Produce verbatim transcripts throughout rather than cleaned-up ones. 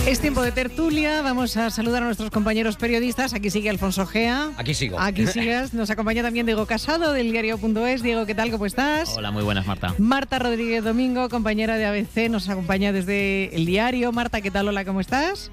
Es tiempo de tertulia, vamos a saludar a nuestros compañeros periodistas. Aquí sigue Alfonso Gea. Aquí sigo. Aquí sigas. Nos acompaña también Diego Casado, del diario punto es. Diego, ¿qué tal? ¿Cómo estás? Hola, muy buenas, Marta. Marta Rodríguez Domingo, compañera de A B C, nos acompaña desde El Diario. Marta, ¿qué tal? Hola, ¿cómo estás?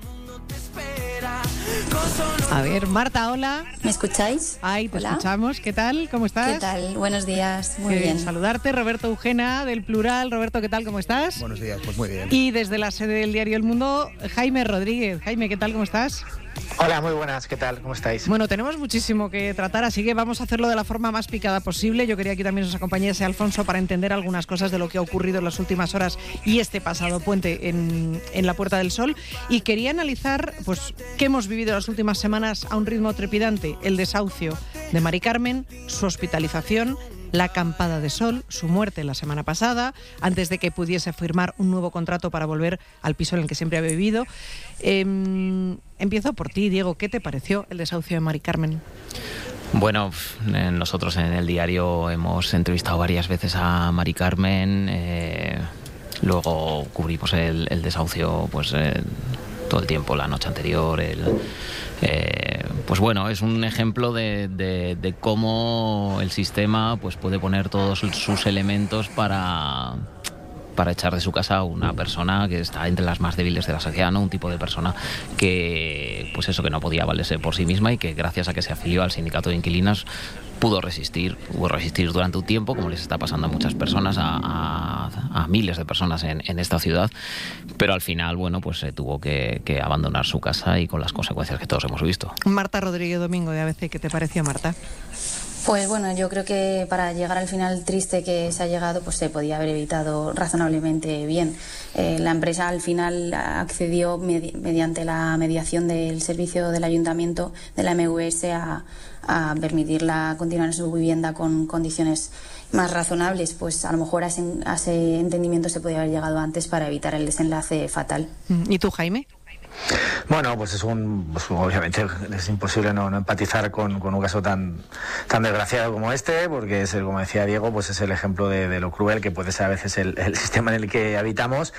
A ver, Marta, hola. ¿Me escucháis? Ay, te Hola. escuchamos. ¿Qué tal? ¿Cómo estás? ¿Qué tal? Buenos días. Muy Qué bien. Saludarte. Roberto Eugena, del Plural. Roberto, ¿qué tal? ¿Cómo estás? Buenos días, pues muy bien. Y desde la sede del diario El Mundo, Jaime Rodríguez. Jaime, ¿qué tal? ¿Cómo estás? Hola, muy buenas, ¿qué tal? ¿Cómo estáis? Bueno, tenemos muchísimo que tratar, así que vamos a hacerlo de la forma más picada posible. Yo quería que también nos acompañase Alfonso para entender algunas cosas de lo que ha ocurrido en las últimas horas y este pasado puente en, en la Puerta del Sol. Y quería analizar, pues, qué hemos vivido las últimas semanas a un ritmo trepidante: el desahucio de Mari Carmen, su hospitalización, la acampada de sol, su muerte la semana pasada, antes de que pudiese firmar un nuevo contrato para volver al piso en el que siempre ha vivido. Eh, empiezo por ti, Diego. ¿Qué te pareció el desahucio de Mari Carmen? Bueno, nosotros en El Diario hemos entrevistado varias veces a Mari Carmen, eh, luego cubrimos el, el desahucio pues eh, todo el tiempo, la noche anterior, el... Eh, pues bueno, es un ejemplo de, de, de cómo el sistema pues puede poner todos sus elementos para, para echar de su casa a una persona que está entre las más débiles de la sociedad, ¿no? Un tipo de persona que, pues eso, que no podía valerse por sí misma y que gracias a que se afilió al sindicato de inquilinos pudo resistir, pudo resistir durante un tiempo, como les está pasando a muchas personas, a, a, a miles de personas en, en esta ciudad, pero al final, bueno, pues se tuvo que, que abandonar su casa y con las consecuencias que todos hemos visto. Marta Rodríguez Domingo, de A B C, ¿qué te pareció, Marta? Pues bueno, yo creo que para llegar al final triste que se ha llegado, pues se podía haber evitado razonablemente bien. Eh, la empresa al final accedió medi- mediante la mediación del servicio del ayuntamiento de la M V S a, a permitirla continuar en su vivienda con condiciones más razonables. Pues a lo mejor a ese, a ese entendimiento se podía haber llegado antes para evitar el desenlace fatal. ¿Y tú, Jaime? Bueno, pues es un, pues obviamente es imposible no, no empatizar con, con un caso tan, tan desgraciado como este, porque es el, como decía Diego, pues es el ejemplo de, de lo cruel que puede ser a veces el, el sistema en el que habitamos.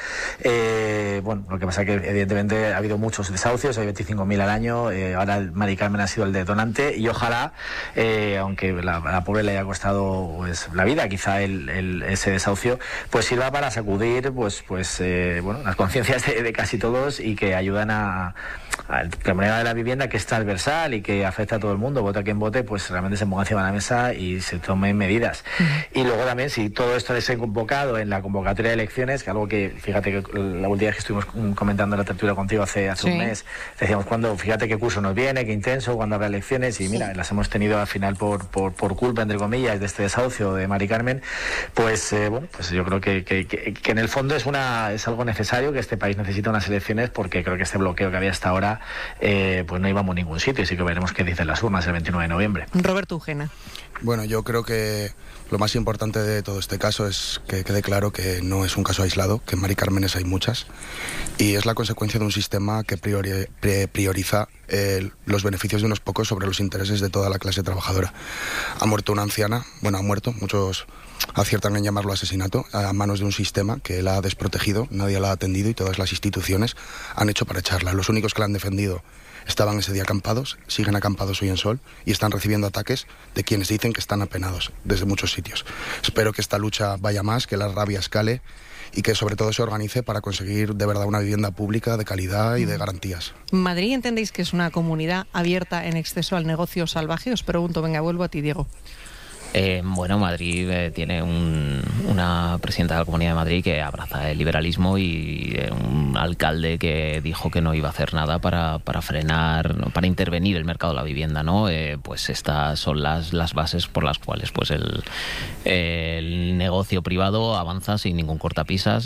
Eh, bueno, lo que pasa es que evidentemente ha habido muchos desahucios, hay veinticinco mil al año, eh, ahora el Mari Carmen ha sido el detonante y ojalá, eh, aunque la, la pobre le haya costado pues la vida, quizá el, el, ese desahucio, pues sirva para sacudir pues, pues eh, bueno, las conciencias de, de casi todos y que ayudan a al problema de la vivienda, que es transversal y que afecta a todo el mundo, vote a quien vote, pues realmente se ponga encima de la mesa y se tomen medidas. Uh-huh. Y luego también, si todo esto es convocado en la convocatoria de elecciones, que algo que, fíjate que la última vez que estuvimos comentando la tertulia contigo hace, hace sí. un mes, decíamos, cuando, fíjate qué curso nos viene, qué intenso, cuando habrá elecciones, y mira, sí. las hemos tenido al final por, por, por culpa, entre comillas, de este desahucio de Mari Carmen, pues eh, bueno, pues yo creo que, que, que, que en el fondo es, una, es algo necesario, que este país necesita unas elecciones, porque creo que este bloqueo que había hasta ahora Eh, pues no íbamos a ningún sitio, así que veremos qué dicen las urnas el veintinueve de noviembre. Roberto Eugena. Bueno, yo creo que lo más importante de todo este caso es que quede claro que no es un caso aislado, que en Mari Cármenes hay muchas, y es la consecuencia de un sistema que priori, prioriza eh, los beneficios de unos pocos sobre los intereses de toda la clase trabajadora. Ha muerto una anciana, bueno, ha muerto, muchos aciertan en llamarlo asesinato, a manos de un sistema que la ha desprotegido, nadie la ha atendido y todas las instituciones han hecho para echarla. Los únicos que la han defendido estaban ese día acampados, siguen acampados hoy en Sol y están recibiendo ataques de quienes dicen que están apenados desde muchos sitios. Espero que esta lucha vaya más, que la rabia escale y que sobre todo se organice para conseguir de verdad una vivienda pública de calidad y de garantías. ¿Madrid entendéis que es una comunidad abierta en exceso al negocio salvaje? Os pregunto, venga, vuelvo a ti, Diego. Eh, bueno, Madrid eh, tiene un, una presidenta de la Comunidad de Madrid que abraza el liberalismo y eh, un alcalde que dijo que no iba a hacer nada para, para frenar, para intervenir el mercado de la vivienda, ¿no? Eh, pues estas son las, las bases por las cuales pues el, el negocio privado avanza sin ningún cortapisas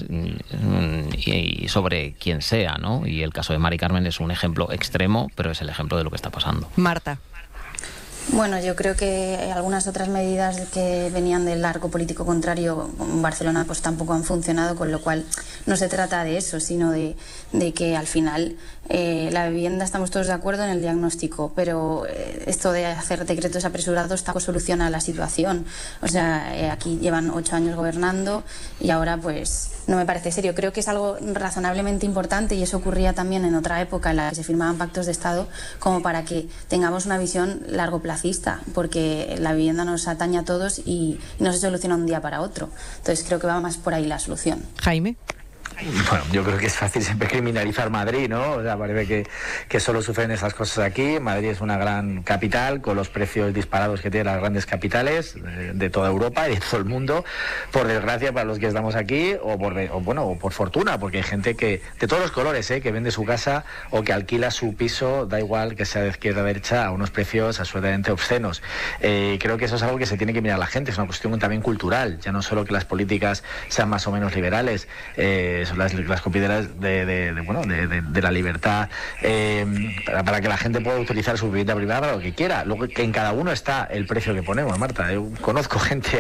y, y sobre quien sea, ¿no? Y el caso de Mari Carmen es un ejemplo extremo, pero es el ejemplo de lo que está pasando. Marta. Bueno, yo creo que algunas otras medidas que venían del arco político contrario en Barcelona pues tampoco han funcionado, con lo cual no se trata de eso, sino de, de que al final eh, la vivienda, estamos todos de acuerdo en el diagnóstico, pero eh, esto de hacer decretos apresurados tampoco soluciona la situación. O sea, eh, aquí llevan ocho años gobernando y ahora pues no me parece serio. Creo que es algo razonablemente importante y eso ocurría también en otra época en la que se firmaban pactos de Estado, como para que tengamos una visión largoplacista, porque la vivienda nos atañe a todos y no se soluciona un día para otro. Entonces creo que va más por ahí la solución. Jaime. Bueno, yo creo que es fácil siempre criminalizar Madrid, ¿no? O sea, parece que, que solo sufren esas cosas aquí. Madrid es una gran capital con los precios disparados que tienen las grandes capitales de, de toda Europa y de todo el mundo. Por desgracia para los que estamos aquí, o por o, bueno, o por fortuna, porque hay gente que de todos los colores, ¿eh? Que vende su casa o que alquila su piso, da igual que sea de izquierda o derecha, a unos precios absolutamente obscenos. Eh, creo que eso es algo que se tiene que mirar a la gente. Es una cuestión también cultural, ya no solo que las políticas sean más o menos liberales. Eh, son las, las copideras de, de, de, bueno, de, de, de la libertad eh, para, para que la gente pueda utilizar su vivienda privada para lo que quiera. Luego que en cada uno está el precio que ponemos, Marta. Yo conozco gente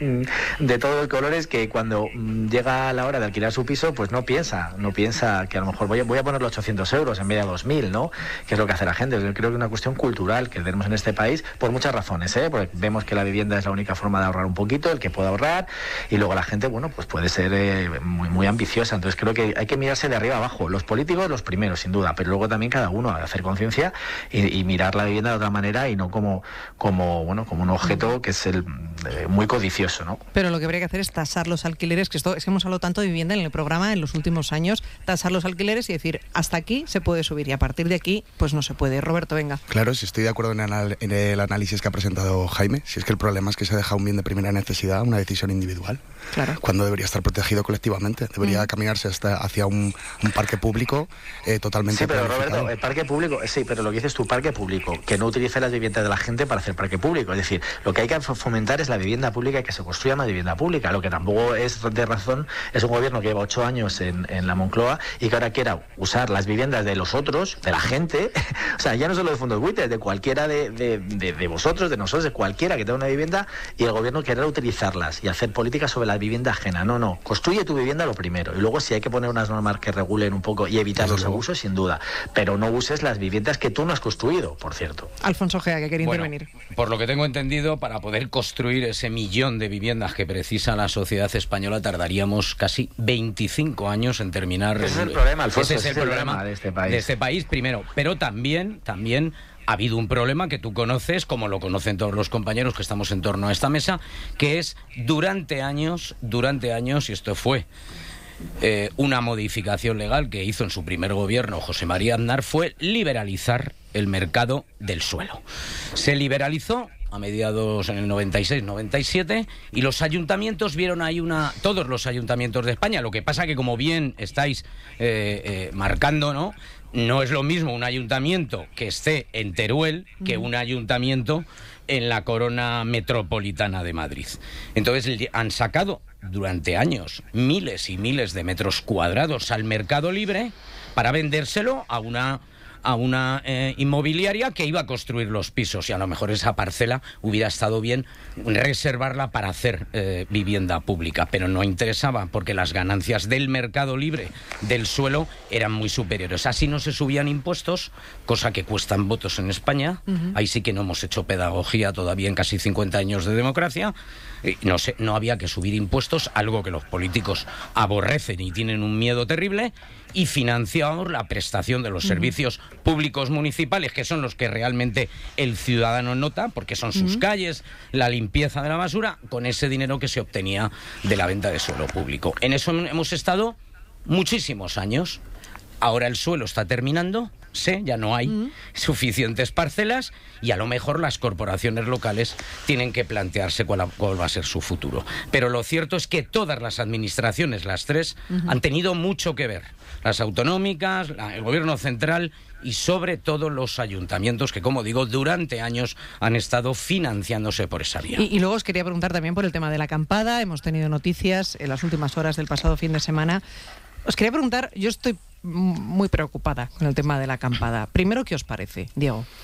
de todos los colores que cuando llega la hora de alquilar su piso, pues no piensa, no piensa que a lo mejor voy a, voy a poner los ochocientos euros en vez de dos mil, ¿no? Que es lo que hace la gente. Yo creo que es una cuestión cultural que tenemos en este país por muchas razones, ¿eh? Porque vemos que la vivienda es la única forma de ahorrar un poquito, el que pueda ahorrar, y luego la gente, bueno, pues puede ser eh, muy, muy ambiciosa. Entonces creo que hay que mirarse de arriba abajo. Los políticos los primeros, sin duda, pero luego también cada uno hacer conciencia y, y mirar la vivienda de otra manera y no como, como, bueno, como un objeto que es el eh, muy codicioso, ¿no? Pero lo que habría que hacer es tasar los alquileres, que esto es que hemos hablado tanto de vivienda en el programa en los últimos años, tasar los alquileres y decir, hasta aquí se puede subir y a partir de aquí, pues no se puede. Roberto, venga. Claro, si estoy de acuerdo en, anal- en el análisis que ha presentado Jaime, si es que el problema es que se deja un bien de primera necesidad, una decisión individual, claro, cuando debería estar protegido colectivamente, debería mm. caminarse hasta hacia un, un parque público eh, totalmente Sí, pero Roberto, el parque público, sí, pero lo que dices tú, parque público, que no utilice las viviendas de la gente para hacer parque público. Es decir, lo que hay que fomentar es la vivienda pública y que se construya más vivienda pública. Lo que tampoco es de razón es un gobierno que lleva ocho años en, en la Moncloa y que ahora quiera usar las viviendas de los otros, de la gente, o sea, ya no solo de fondos buitres, de cualquiera de, de, de, de vosotros, de nosotros, de cualquiera que tenga una vivienda, y el gobierno querrá utilizarlas y hacer políticas sobre la vivienda ajena. No, no, construye tu vivienda lo primero y luego si hay que poner unas normas que regulen un poco y evitar los abusos, sin duda, pero no uses las viviendas que tú no has construido, por cierto. Alfonso Gea, que quería bueno, intervenir. Por lo que tengo entendido, para poder construir ese millón de viviendas que precisa la sociedad española, tardaríamos casi veinticinco años en terminar. Ese es el problema, Alfonso. Ese es el problema de este país. De este país, primero. Pero también, también ha habido un problema que tú conoces, como lo conocen todos los compañeros que estamos en torno a esta mesa, que es durante años, durante años, y esto fue Eh, una modificación legal que hizo en su primer gobierno José María Aznar, fue liberalizar el mercado del suelo. Se liberalizó a mediados en el noventa y seis noventa y siete y los ayuntamientos vieron ahí una... Todos los ayuntamientos de España, lo que pasa que como bien estáis eh, eh, marcando, ¿no? No es lo mismo un ayuntamiento que esté en Teruel que un ayuntamiento en la corona metropolitana de Madrid. Entonces han sacado durante años miles y miles de metros cuadrados al mercado libre para vendérselo a una a una eh, inmobiliaria que iba a construir los pisos, y a lo mejor esa parcela hubiera estado bien reservarla para hacer eh, vivienda pública, pero no interesaba porque las ganancias del mercado libre del suelo eran muy superiores. Así no se subían impuestos, cosa que cuestan votos en España. Uh-huh. Ahí sí que no hemos hecho pedagogía todavía en casi cincuenta años de democracia. No sé, no había que subir impuestos, algo que los políticos aborrecen y tienen un miedo terrible, y financiamos la prestación de los servicios uh-huh. públicos municipales, que son los que realmente el ciudadano nota, porque son sus uh-huh. calles, la limpieza de la basura, con ese dinero que se obtenía de la venta de suelo público. En eso hemos estado muchísimos años. Ahora el suelo está terminando, sí, ya no hay uh-huh. suficientes parcelas, y a lo mejor las corporaciones locales tienen que plantearse cuál, cuál va a ser su futuro. Pero lo cierto es que todas las administraciones, las tres, uh-huh. han tenido mucho que ver. Las autonómicas, la, el gobierno central y sobre todo los ayuntamientos, que, como digo, durante años han estado financiándose por esa vía. Y, y luego os quería preguntar también por el tema de la acampada. Hemos tenido noticias en las últimas horas del pasado fin de semana. Os quería preguntar, yo estoy muy preocupada con el tema de la acampada. Primero, ¿qué os parece, Diego?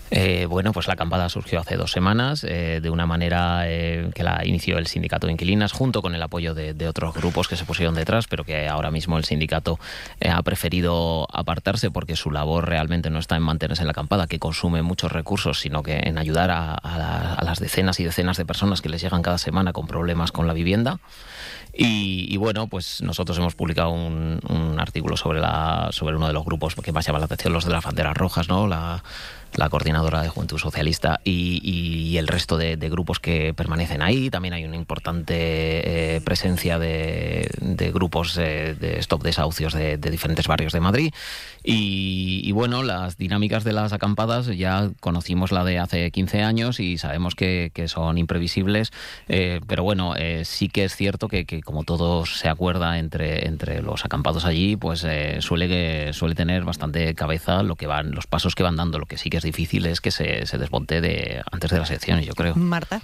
Eh, bueno, pues la acampada surgió hace dos semanas eh, de una manera eh, que la inició el sindicato de inquilinas junto con el apoyo de, de otros grupos que se pusieron detrás, pero que ahora mismo el sindicato eh, ha preferido apartarse porque su labor realmente no está en mantenerse en la acampada, que consume muchos recursos, sino que en ayudar a, a, la, a las decenas y decenas de personas que les llegan cada semana con problemas con la vivienda. Y, y bueno, pues nosotros hemos publicado un, un artículo sobre la sobre uno de los grupos que más llama la atención, los de las banderas rojas, ¿no? La, la coordinadora de Juventud Socialista y, y el resto de, de grupos que permanecen ahí. También hay una importante eh, presencia de, de grupos eh, de stop desahucios de, de diferentes barrios de Madrid. Y, y bueno, las dinámicas de las acampadas ya conocimos la de hace quince años y sabemos que, que son imprevisibles, eh, pero bueno, eh, sí que es cierto que, que como todo se acuerda entre, entre los acampados allí, pues eh, suele, que, suele tener bastante cabeza lo que van, los pasos que van dando. Lo que sí que es difícil es que se, se desmonte de, antes de las elecciones, yo creo. Marta.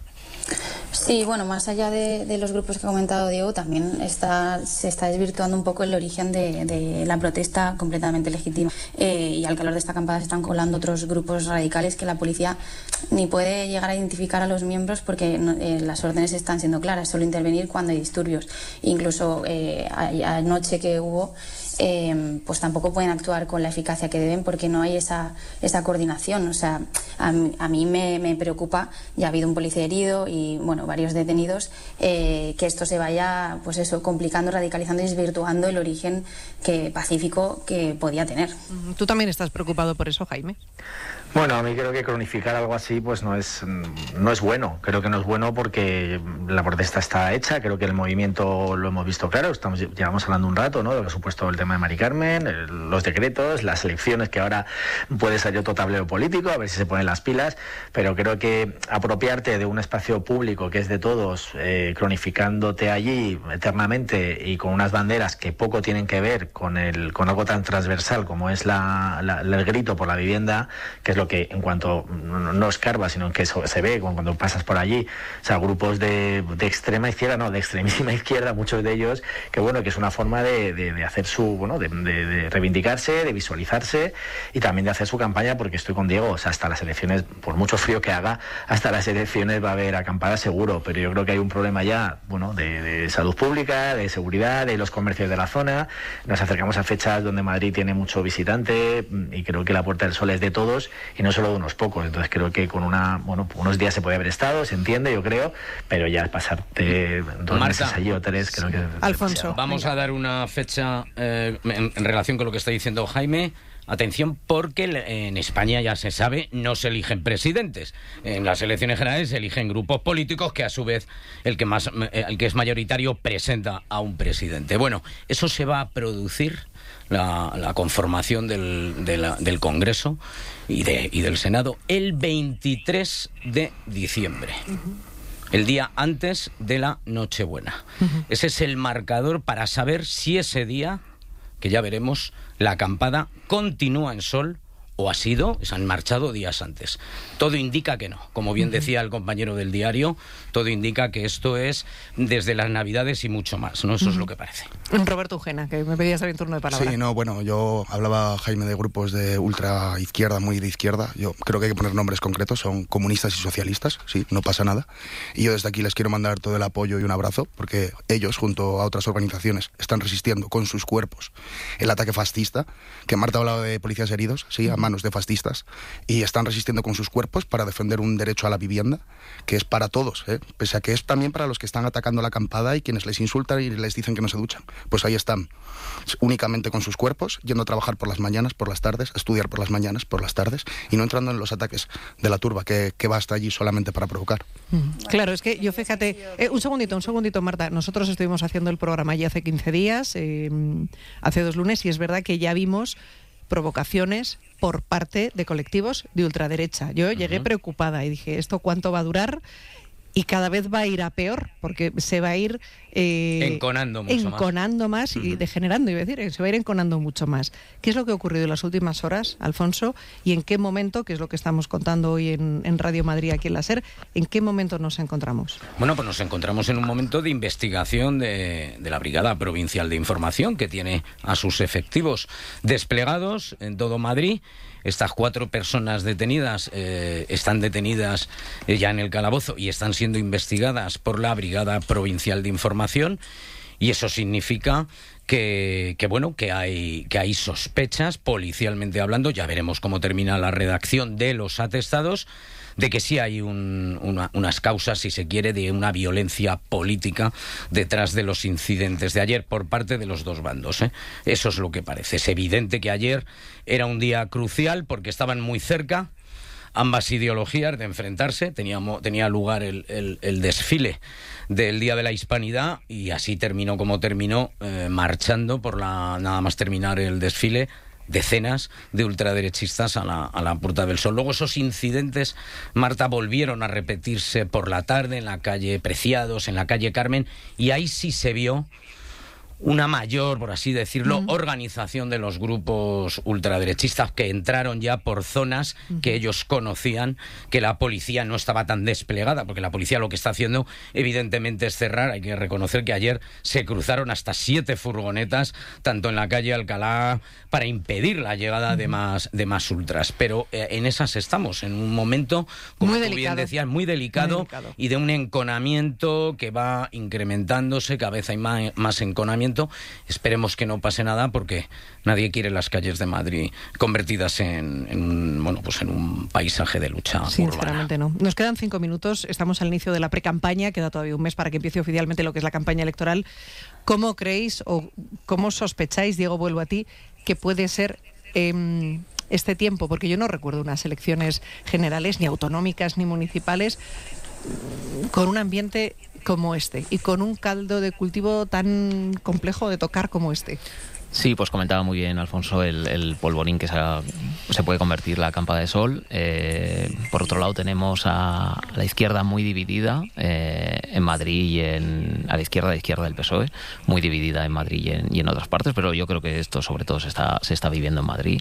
Sí, bueno, más allá de, de los grupos que ha comentado Diego, también está, se está desvirtuando un poco el origen de, de la protesta completamente legítima. Eh, y al calor de esta acampada se están colando otros grupos radicales que la policía ni puede llegar a identificar a los miembros porque no, eh, las órdenes están siendo claras, solo intervenir cuando hay disturbios. Incluso eh, a, anoche que hubo, eh, pues tampoco pueden actuar con la eficacia que deben porque no hay esa, esa coordinación. O sea, a, a mí me, me preocupa, ya ha habido un policía herido y, bueno, varios detenidos, eh, que esto se vaya, pues eso, complicando, radicalizando y desvirtuando el origen que pacífico que podía tener. ¿Tú también estás preocupado por eso, Jaime? Bueno, a mí creo que cronificar algo así pues no es no es bueno. Creo que no es bueno porque la protesta está hecha. Creo que el movimiento lo hemos visto claro. Estamos llevamos hablando un rato, ¿no? De lo que ha supuesto el tema de Mari Carmen, el, los decretos, las elecciones, que ahora puede salir otro tablero político, a ver si se ponen las pilas. Pero creo que apropiarte de un espacio público que es de todos, eh, cronificándote allí eternamente y con unas banderas que poco tienen que ver con el con algo tan transversal como es la, la, el grito por la vivienda, que es lo que en cuanto no escarba, sino que eso se ve cuando pasas por allí, o sea, grupos de, de extrema izquierda, no, de extremísima izquierda, muchos de ellos, que bueno, que es una forma de, de, de hacer su, bueno, de, de, de reivindicarse, de visualizarse y también de hacer su campaña, porque estoy con Diego, o sea, hasta las elecciones, por mucho frío que haga, hasta las elecciones va a haber acampada seguro, pero yo creo que hay un problema ya, bueno, de, de salud pública, de seguridad, de los comercios de la zona. Nos acercamos a fechas donde Madrid tiene mucho visitante y creo que la Puerta del Sol es de todos y no solo de unos pocos. Entonces creo que con una bueno unos días se puede haber estado, se entiende, yo creo, pero ya pasarte dos Marta, meses allí o tres, creo que... Alfonso. Vamos a dar una fecha eh, en, en relación con lo que está diciendo Jaime. Atención, porque en España, ya se sabe, no se eligen presidentes. En las elecciones generales se eligen grupos políticos que a su vez el que más el que es mayoritario presenta a un presidente. Bueno, eso se va a producir, la, la conformación del, de la, del Congreso y, de, y del Senado, el veintitrés de diciembre. Uh-huh. El día antes de la Nochebuena. Uh-huh. Ese es el marcador para saber si ese día, que ya veremos, la acampada continúa en Sol o ha sido, se han marchado días antes. Todo indica que no. Como bien decía el compañero del diario, todo indica que esto es desde las Navidades y mucho más, ¿no? Eso uh-huh. es lo que parece. Roberto Ujena, que me pedías también turno de palabra. Sí, no, bueno, yo hablaba, Jaime, de grupos de ultra izquierda, muy de izquierda. Yo creo que hay que poner nombres concretos, son comunistas y socialistas, sí, no pasa nada. Y yo desde aquí les quiero mandar todo el apoyo y un abrazo, porque ellos, junto a otras organizaciones, están resistiendo con sus cuerpos el ataque fascista, que Marta ha hablado de policías heridos, sí, a manos de fascistas, y están resistiendo con sus cuerpos para defender un derecho a la vivienda, que es para todos, ¿eh? Pese a que es también para los que están atacando la acampada y quienes les insultan y les dicen que no se duchan. Pues ahí están, únicamente con sus cuerpos, yendo a trabajar por las mañanas, por las tardes, a estudiar por las mañanas, por las tardes, y no entrando en los ataques de la turba, que, que va hasta allí solamente para provocar. Claro, es que yo fíjate, eh, un segundito, un segundito, Marta, nosotros estuvimos haciendo el programa ya hace quince días, eh, hace dos lunes, y es verdad que ya vimos provocaciones por parte de colectivos de ultraderecha. Yo llegué uh-huh. preocupada y dije, ¿esto cuánto va a durar? Y cada vez va a ir a peor, porque se va a ir Eh, enconando mucho enconando más, más y degenerando, iba a decir, se va a ir enconando mucho más. ¿Qué es lo que ha ocurrido en las últimas horas, Alfonso? ¿Y en qué momento, que es lo que estamos contando hoy en, en Radio Madrid, aquí en la SER, en qué momento nos encontramos? Bueno, pues nos encontramos en un momento de investigación de, de la Brigada Provincial de Información, que tiene a sus efectivos desplegados en todo Madrid. Estas cuatro personas detenidas eh, están detenidas eh, ya en el calabozo y están siendo investigadas por la Brigada Provincial de Información, y eso significa que, que bueno, que hay, que hay sospechas, policialmente hablando. Ya veremos cómo termina la redacción de los atestados, de que sí hay un, una, unas causas, si se quiere, de una violencia política detrás de los incidentes de ayer por parte de los dos bandos, ¿eh? Eso es lo que parece. Es evidente que ayer era un día crucial porque estaban muy cerca ambas ideologías de enfrentarse. Tenía, tenía lugar el, el, el desfile del Día de la Hispanidad y así terminó como terminó, eh, marchando por la, nada más terminar el desfile, decenas de ultraderechistas a la, a la Puerta del Sol. Luego esos incidentes, Marta, volvieron a repetirse por la tarde en la calle Preciados, en la calle Carmen, y ahí sí se vio una mayor, por así decirlo, uh-huh. organización de los grupos ultraderechistas, que entraron ya por zonas uh-huh. que ellos conocían, que la policía no estaba tan desplegada, porque la policía lo que está haciendo evidentemente es cerrar. Hay que reconocer que ayer se cruzaron hasta siete furgonetas, tanto en la calle Alcalá, para impedir la llegada uh-huh. de más de más ultras. Pero eh, en esas estamos, en un momento, como muy tú delicado. bien decías, muy delicado, muy delicado y de un enconamiento que va incrementándose, cada vez hay más, más enconamiento. Esperemos que no pase nada, porque nadie quiere las calles de Madrid convertidas en, en un, bueno, pues en un paisaje de lucha Sinceramente urbana. no. Nos quedan cinco minutos, estamos al inicio de la precampaña, queda todavía un mes para que empiece oficialmente lo que es la campaña electoral. ¿Cómo creéis o cómo sospecháis, Diego, vuelvo a ti, que puede ser eh, este tiempo? Porque yo no recuerdo unas elecciones generales, ni autonómicas, ni municipales, con un ambiente como este y con un caldo de cultivo tan complejo de tocar como este. Sí, pues comentaba muy bien Alfonso el, el polvorín que se, ha, se puede convertir la campa de sol. Eh, por otro lado tenemos a la izquierda muy dividida eh, en Madrid y en, a la izquierda, a la izquierda del P S O E, muy dividida en Madrid y en, y en otras partes, pero yo creo que esto sobre todo se está, se está viviendo en Madrid.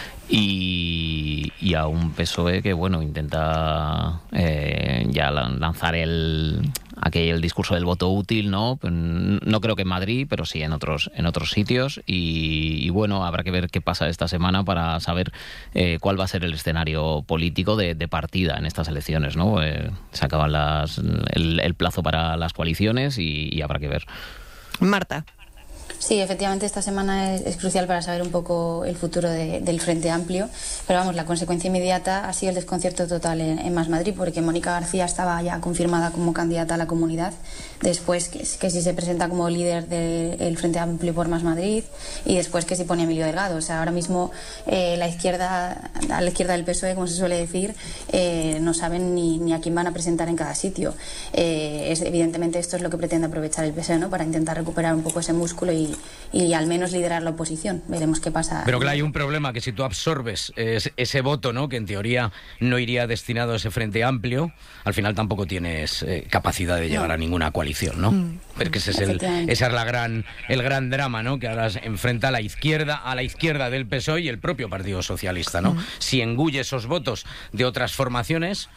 Y, y a un P S O E que, bueno, intenta eh, ya lanzar el aquel discurso del voto útil, ¿no? No creo que en Madrid, pero sí en otros en otros sitios. Y, y bueno, habrá que ver qué pasa esta semana para saber eh, cuál va a ser el escenario político de, de partida en estas elecciones, ¿no? Eh, se acaban las, el, el plazo para las coaliciones y, y habrá que ver. Marta. Sí, efectivamente esta semana es, es crucial para saber un poco el futuro de, del Frente Amplio, pero vamos, la consecuencia inmediata ha sido el desconcierto total en, en Más Madrid, porque Mónica García estaba ya confirmada como candidata a la Comunidad, después que, que si se presenta como líder del Frente Amplio por Más Madrid, y después que si pone a Emilio Delgado. O sea, ahora mismo eh, la izquierda, a la izquierda del P S O E, como se suele decir, eh, no saben ni, ni a quién van a presentar en cada sitio. Eh, es, evidentemente esto es lo que pretende aprovechar el P S O E, ¿no?, para intentar recuperar un poco ese músculo y y al menos liderar la oposición. Veremos qué pasa. Pero claro, hay un problema, que si tú absorbes ese, ese voto, ¿no?, que en teoría no iría destinado a ese Frente Amplio, al final tampoco tienes eh, capacidad de llegar no. a ninguna coalición, ¿no? Mm. Porque ese es el, esa es la gran, el gran drama, ¿no?, que ahora enfrenta a la izquierda, a la izquierda del P S O E y el propio Partido Socialista, ¿no? Mm. Si engulle esos votos de otras formaciones,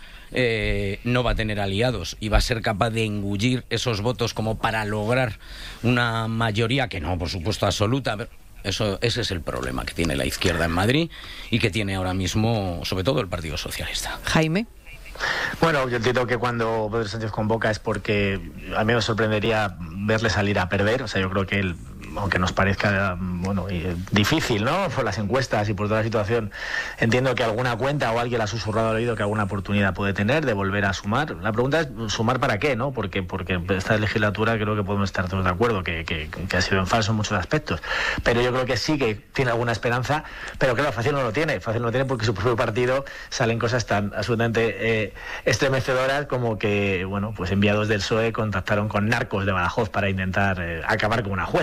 Eh, no va a tener aliados y va a ser capaz de engullir esos votos como para lograr una mayoría, que no, por supuesto, absoluta, pero eso, ese es el problema que tiene la izquierda en Madrid y que tiene ahora mismo, sobre todo, el Partido Socialista. Jaime. Bueno, yo entiendo que cuando Pedro Sánchez convoca es porque a mí me sorprendería verle salir a perder. O sea, yo creo que él, aunque nos parezca bueno difícil, ¿no?, por las encuestas y por toda la situación, entiendo que alguna cuenta o alguien le ha susurrado al oído que alguna oportunidad puede tener de volver a sumar. La pregunta es, ¿sumar para qué?, ¿no? Porque, porque esta legislatura creo que podemos estar todos de acuerdo que, que, que ha sido en falso en muchos aspectos. Pero yo creo que sí que tiene alguna esperanza, pero claro, fácil no lo tiene. Fácil no lo tiene porque su propio partido salen cosas tan absolutamente eh, estremecedoras como que, bueno, pues enviados del P S O E contactaron con narcos de Badajoz para intentar eh, acabar con una jueza. O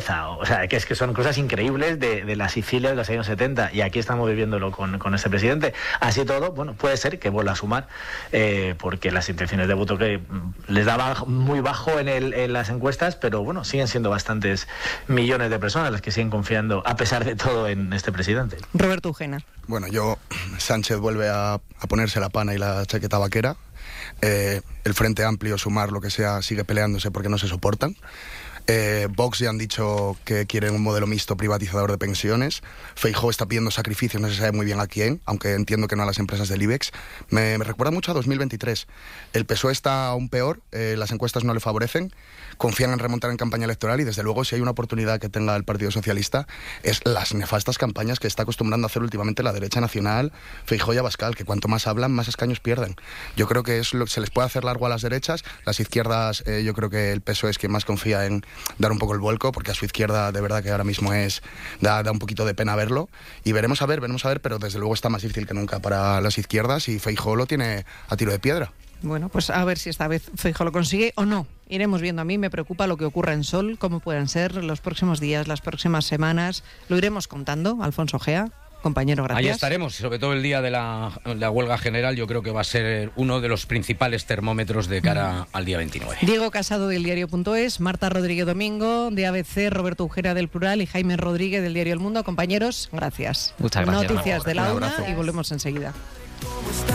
o sea, que es que son cosas increíbles de, de la Sicilia de los años setenta, y aquí estamos viviéndolo con, con este presidente. Así todo, bueno, puede ser que vuelva a sumar, eh, porque las intenciones de voto que les daba muy bajo en, el, en las encuestas, pero bueno, siguen siendo bastantes millones de personas las que siguen confiando, a pesar de todo, en este presidente. Roberto Ugena. Bueno, yo, Sánchez vuelve a, a ponerse la pana y la chaqueta vaquera. Eh, el Frente Amplio, Sumar, lo que sea, sigue peleándose porque no se soportan. Eh, Vox ya han dicho que quieren un modelo mixto privatizador de pensiones. Feijóo está pidiendo sacrificios, no se sabe muy bien a quién, aunque entiendo que no a las empresas del IBEX. Me, me recuerda mucho a dos mil veintitrés. El P S O E está aún peor, eh, las encuestas no le favorecen, confían en remontar en campaña electoral, y desde luego, si hay una oportunidad que tenga el Partido Socialista, es las nefastas campañas que está acostumbrando a hacer últimamente la derecha nacional, Feijóo y Abascal, que cuanto más hablan, más escaños pierden. Yo creo que es lo, se les puede hacer largo a las derechas. Las izquierdas, eh, yo creo que el P S O E es quien más confía en dar un poco el vuelco, porque a su izquierda de verdad que ahora mismo es da, da un poquito de pena verlo, y veremos a ver, veremos a ver, pero desde luego está más difícil que nunca para las izquierdas, y Feijóo lo tiene a tiro de piedra. Bueno, pues a ver si esta vez Feijóo lo consigue o no. Iremos viendo. A mí me preocupa lo que ocurra en Sol, cómo puedan ser los próximos días, las próximas semanas. Lo iremos contando. Alfonso Gea, compañero, gracias. Ahí estaremos, sobre todo el día de la, la huelga general. Yo creo que va a ser uno de los principales termómetros de cara mm. al día veintinueve. Diego Casado del diario punto es, Marta Rodríguez Domingo de A B C, Roberto Ugena del Plural y Jaime Rodríguez del diario El Mundo. Compañeros, gracias. Muchas gracias. Noticias de la Un una abrazo. y volvemos enseguida.